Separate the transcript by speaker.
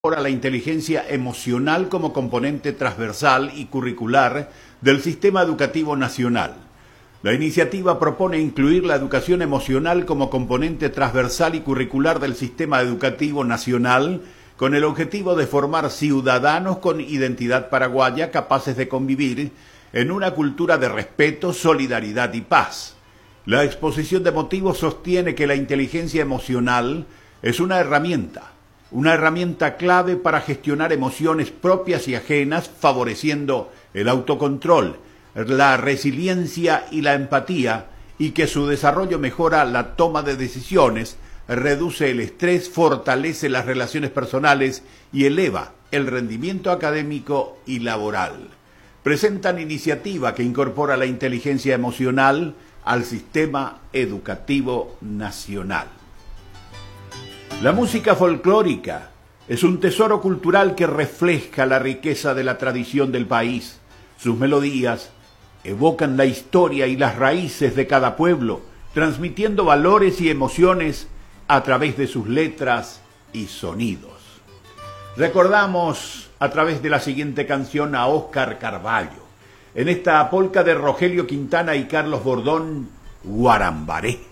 Speaker 1: la inteligencia emocional como componente transversal y curricular del sistema educativo nacional. La iniciativa propone incluir la educación emocional como componente transversal y curricular del sistema educativo nacional con el objetivo de formar ciudadanos con identidad paraguaya capaces de convivir en una cultura de respeto, solidaridad y paz. La exposición de motivos sostiene que la inteligencia emocional es una herramienta clave para gestionar emociones propias y ajenas, favoreciendo el autocontrol, la resiliencia y la empatía, y que su desarrollo mejora la toma de decisiones, reduce el estrés, fortalece las relaciones personales y eleva el rendimiento académico y laboral. Presentan iniciativa que incorpora la inteligencia emocional al sistema educativo nacional. La música folclórica es un tesoro cultural que refleja la riqueza de la tradición del país. Sus melodías evocan la historia y las raíces de cada pueblo, transmitiendo valores y emociones a través de sus letras y sonidos. Recordamos a través de la siguiente canción a Óscar Carvalho, en esta polca de Rogelio Quintana y Carlos Bordón, Guarambaré.